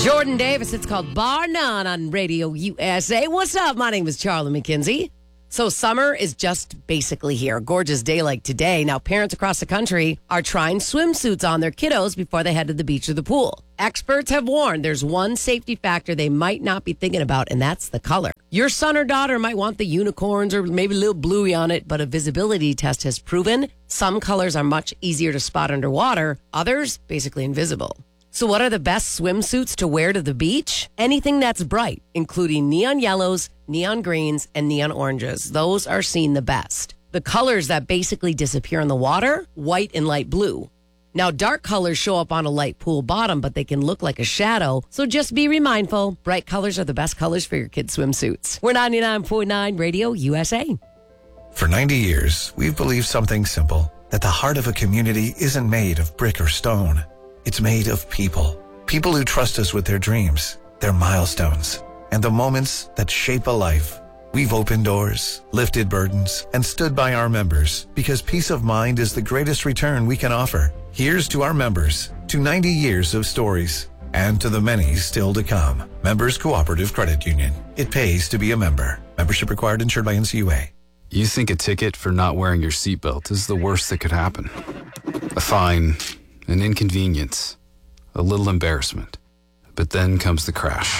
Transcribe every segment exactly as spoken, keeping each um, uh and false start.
Jordan Davis, it's called Bar None on Radio U S A. What's up? My name is Charlie McKenzie. So summer is just basically here. A gorgeous day like today. Now, parents across the country are trying swimsuits on their kiddos before they head to the beach or the pool. Experts have warned there's one safety factor they might not be thinking about, and that's the color. Your son or daughter might want the unicorns or maybe a little bluey on it, but a visibility test has proven some colors are much easier to spot underwater, others basically invisible. So what are the best swimsuits to wear to the beach? Anything that's bright, including neon yellows, neon greens, and neon oranges. Those are seen the best. The colors that basically disappear in the water, white and light blue. Now, dark colors show up on a light pool bottom, but they can look like a shadow. So just be mindful. Bright colors are the best colors for your kids' swimsuits. We're ninety-nine point nine Radio U S A. For ninety years, we've believed something simple, that the heart of a community isn't made of brick or stone. It's made of people. People who trust us with their dreams, their milestones, and the moments that shape a life. We've opened doors, lifted burdens, and stood by our members because peace of mind is the greatest return we can offer. Here's to our members, to ninety years of stories, and to the many still to come. Members Cooperative Credit Union. It pays to be a member. Membership required, insured by N C U A. You think a ticket for not wearing your seatbelt is the worst that could happen. A fine, an inconvenience, a little embarrassment. But then comes the crash.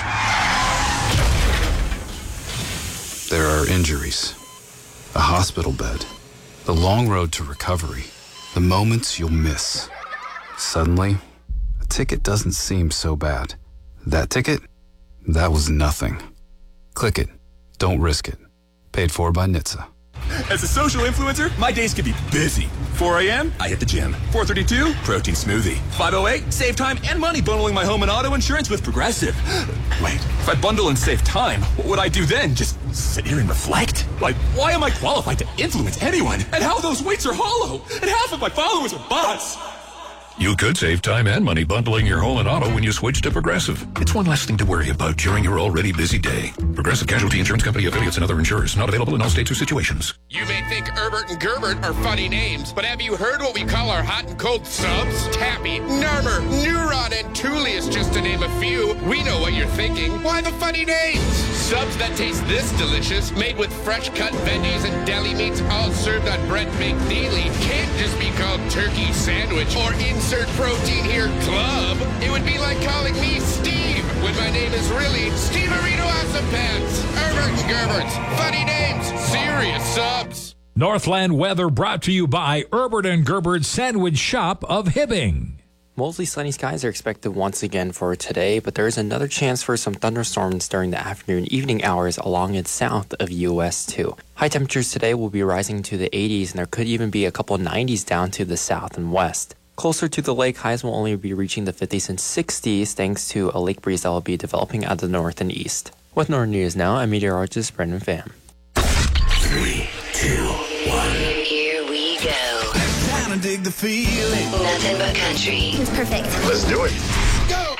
There are injuries, a hospital bed, the long road to recovery, the moments you'll miss. Suddenly, a ticket doesn't seem so bad. That ticket? That was nothing. Click it. Don't risk it. Paid for by N H T S A. As a social influencer, my days can be busy. four a.m., I hit the gym. four thirty-two, protein smoothie. five oh eight, save time and money bundling my home and auto insurance with Progressive. Wait, if I bundle and save time, what would I do then? Just sit here and reflect? Like, why am I qualified to influence anyone? And how those weights are hollow? And half of my followers are bots. You could save time and money bundling your home and auto when you switch to Progressive. It's one less thing to worry about during your already busy day. Progressive Casualty Insurance Company affiliates and other insurers. Not available in all states or situations. You may think Herbert and Gerbert are funny names, but have you heard what we call our hot and cold subs? Tappy, Nermer, Neuron, and Tullius, just to name a few. We know what you're thinking. Why the funny names? Subs that taste this delicious, made with fresh cut veggies and deli meats, all served on bread baked daily, can't just be called turkey sandwich or insert protein here club. It would be like calling me Steve when my name is really Steve Arito Awesome Pants. Herbert and Gerbert's funny names, serious subs. Northland weather brought to you by Herbert and Gerbert's Sandwich Shop of Hibbing. Mostly sunny skies are expected once again for today, but there is another chance for some thunderstorms during the afternoon evening hours along and south of U S too. High temperatures today will be rising to the eighties, and there could even be a couple nineties down to the south and west. Closer to the lake, highs will only be reaching the fifties and sixties thanks to a lake breeze that will be developing out of the north and east. With Northern News now, I'm meteorologist Brendan Pham. Three, two, one. Here we go. Time to dig the feeling. Nothing but country. It's perfect. Let's do it.